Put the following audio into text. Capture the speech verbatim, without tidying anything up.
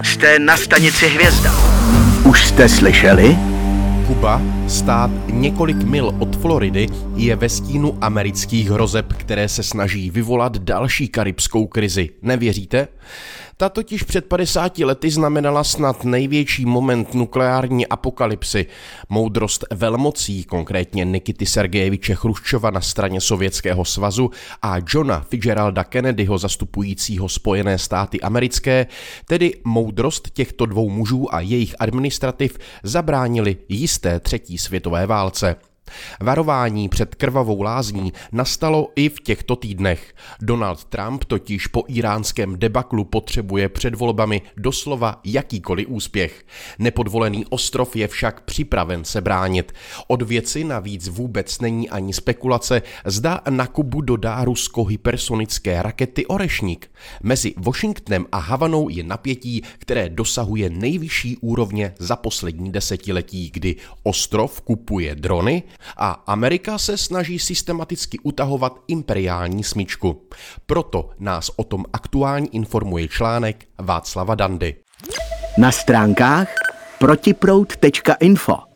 Jste na stanici Hvězda. Už jste slyšeli? Kuba, stát několik mil od Floridy, je ve stínu amerických hrozeb, které se snaží vyvolat další karibskou krizi. Nevěříte? Ta totiž před padesáti lety znamenala snad největší moment nukleární apokalypsy. Moudrost velmocí, konkrétně Nikity Sergejeviče Chruščova na straně Sovětského svazu a Johna Fitzgeralda Kennedyho zastupujícího Spojené státy americké, tedy moudrost těchto dvou mužů a jejich administrativ zabránili jisté třetí světové válce. Varování před krvavou lázní nastalo i v těchto týdnech. Donald Trump totiž po íránském debaklu potřebuje před volbami doslova jakýkoliv úspěch. Nepodvolený ostrov je však připraven se bránit. Od věci navíc vůbec není ani spekulace, zda na Kubu dodá Rusko hypersonické rakety Orešník. Mezi Washingtonem a Havanou je napětí, které dosahuje nejvyšší úrovně za poslední desetiletí, kdy ostrov kupuje drony a Amerika se snaží systematicky utahovat imperiální smyčku. Proto nás o tom aktuálně informuje článek Václava Dandy. Na stránkách protiproud tečka info